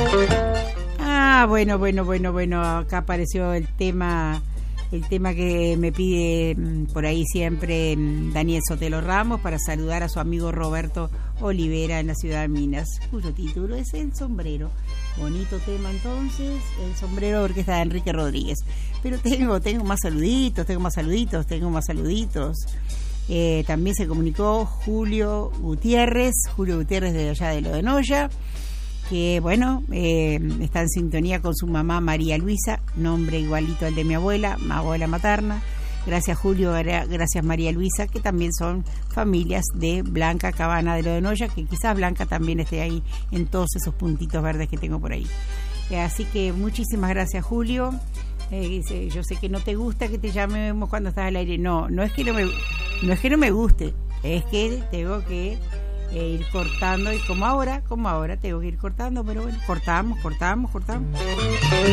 Bueno, acá apareció el tema que me pide por ahí siempre Daniel Sotelo Ramos para saludar a su amigo Roberto Olivera en la ciudad de Minas, cuyo título es El Sombrero. Bonito tema entonces, El Sombrero, orquesta de Enrique Rodríguez. Pero tengo más saluditos. También se comunicó Julio Gutiérrez de allá de Lo de Noya, que bueno, está en sintonía con su mamá María Luisa, nombre igualito al de mi abuela materna. Gracias Julio, gracias María Luisa, que también son familias de Blanca Cabana de Lo de Noya, que quizás Blanca también esté ahí en todos esos puntitos verdes que tengo por ahí. Así que muchísimas gracias Julio. Yo sé que no te gusta que te llamemos cuando estás al aire. No es que no me guste, es que tengo que ir cortando, y como ahora tengo que ir cortando, pero bueno, cortamos.